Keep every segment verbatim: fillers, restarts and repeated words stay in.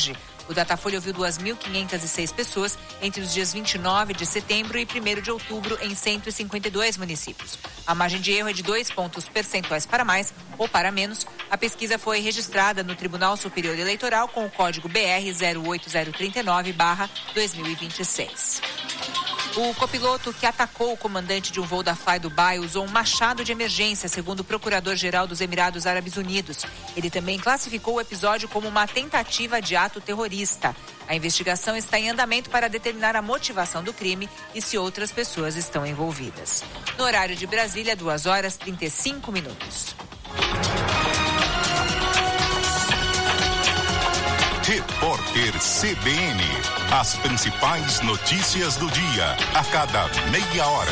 tarde. O Datafolha ouviu duas mil quinhentas e seis pessoas entre os dias vinte e nove de setembro e primeiro de outubro em cento e cinquenta e dois municípios. A margem de erro é de dois pontos percentuais para mais ou para menos. A pesquisa foi registrada no Tribunal Superior Eleitoral com o código B R zero oito zero três nove barra dois mil e vinte e seis. O copiloto que atacou o comandante de um voo da Fly Dubai usou um machado de emergência, segundo o procurador-geral dos Emirados Árabes Unidos. Ele também classificou o episódio como uma tentativa de ato terrorista. A investigação está em andamento para determinar a motivação do crime e se outras pessoas estão envolvidas. No horário de Brasília, duas horas e trinta e cinco minutos. Repórter C B N. As principais notícias do dia, a cada meia hora.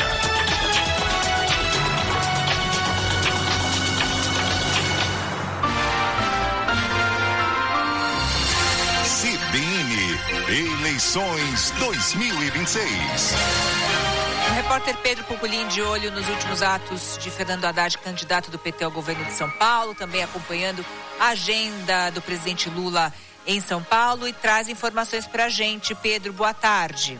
C B N, eleições dois mil e vinte e seis. O repórter Pedro Puculin de olho nos últimos atos de Fernando Haddad, candidato do P T ao governo de São Paulo, também acompanhando a agenda do presidente Lula em São Paulo e traz informações para a gente. Pedro, boa tarde.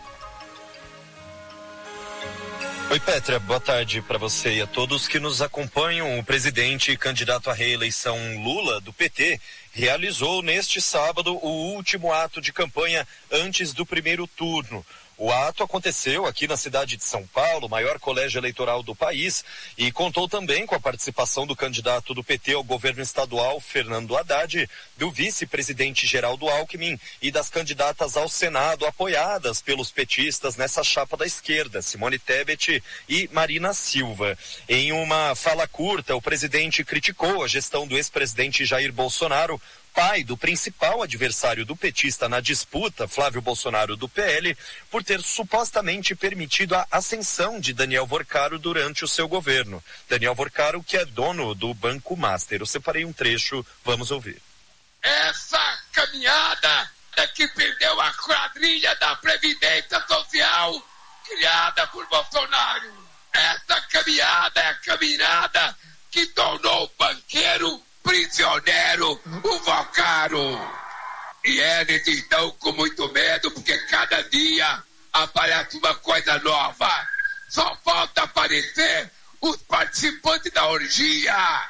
Oi, Pétria, boa tarde para você e a todos que nos acompanham. O presidente e candidato à reeleição Lula, do P T, realizou neste sábado o último ato de campanha antes do primeiro turno. O ato aconteceu aqui na cidade de São Paulo, maior colégio eleitoral do país, e contou também com a participação do candidato do P T ao governo estadual, Fernando Haddad, do vice-presidente Geraldo Alckmin e das candidatas ao Senado apoiadas pelos petistas nessa chapa da esquerda, Simone Tebet e Marina Silva. Em uma fala curta, o presidente criticou a gestão do ex-presidente Jair Bolsonaro, pai do principal adversário do petista na disputa, Flávio Bolsonaro do P L, por ter supostamente permitido a ascensão de Daniel Vorcaro durante o seu governo. Daniel Vorcaro, que é dono do Banco Master. Eu separei um trecho, vamos ouvir. Essa caminhada é que perdeu a quadrilha da Previdência Social criada por Bolsonaro. Essa caminhada é a caminhada que tornou o banqueiro prisioneiro, o Vorcaro. E eles estão com muito medo porque cada dia aparece uma coisa nova. Só falta aparecer os participantes da orgia.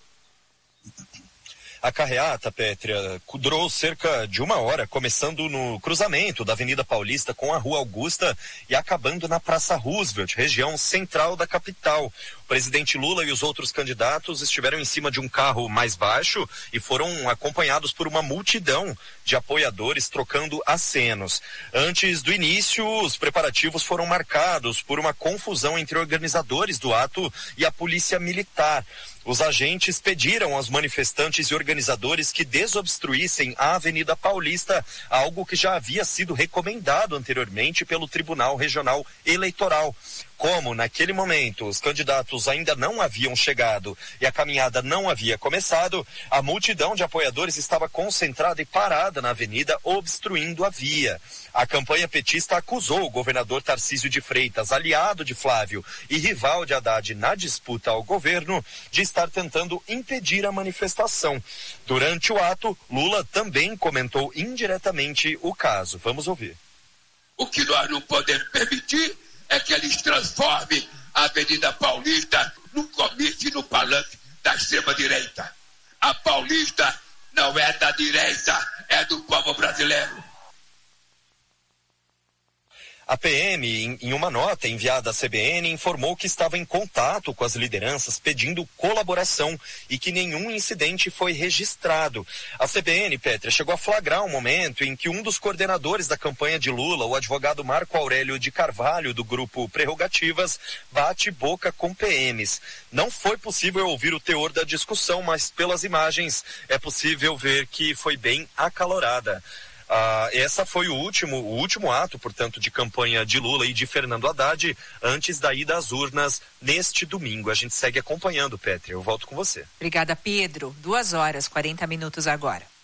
A carreata, Pétria, durou cerca de uma hora, começando no cruzamento da Avenida Paulista com a Rua Augusta e acabando na Praça Roosevelt, região central da capital. O presidente Lula e os outros candidatos estiveram em cima de um carro mais baixo e foram acompanhados por uma multidão de apoiadores trocando acenos. Antes do início, os preparativos foram marcados por uma confusão entre organizadores do ato e a polícia militar. Os agentes pediram aos manifestantes e organizadores que desobstruíssem a Avenida Paulista, algo que já havia sido recomendado anteriormente pelo Tribunal Regional Eleitoral. Como, naquele momento, os candidatos ainda não haviam chegado e a caminhada não havia começado, a multidão de apoiadores estava concentrada e parada na avenida, obstruindo a via. A campanha petista acusou o governador Tarcísio de Freitas, aliado de Flávio e rival de Haddad na disputa ao governo, de estar tentando impedir a manifestação. Durante o ato, Lula também comentou indiretamente o caso. Vamos ouvir. O que nós não podemos permitir é que eles transformem a Avenida Paulista num comício no palanque da extrema-direita. A Paulista não é da direita, é do povo brasileiro. A P M, em uma nota enviada à C B N, informou que estava em contato com as lideranças pedindo colaboração e que nenhum incidente foi registrado. A C B N, Pétria, chegou a flagrar um momento em que um dos coordenadores da campanha de Lula, o advogado Marco Aurélio de Carvalho, do grupo Prerrogativas, bate boca com P Ms. Não foi possível ouvir o teor da discussão, mas pelas imagens é possível ver que foi bem acalorada. Ah, essa foi o último, o último ato, portanto, de campanha de Lula e de Fernando Haddad antes da ida às urnas neste domingo. A gente segue acompanhando, Pétria. Eu volto com você. Obrigada, Pedro. Duas horas, quarenta minutos agora.